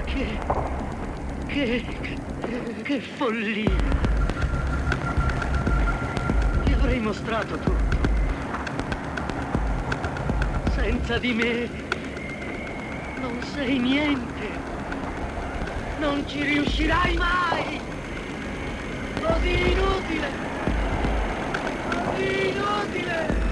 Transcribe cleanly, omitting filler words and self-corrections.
Ma che follia! Ti avrei mostrato tutto. Senza di me non sei niente. Non ci riuscirai mai. Così inutile. Così inutile.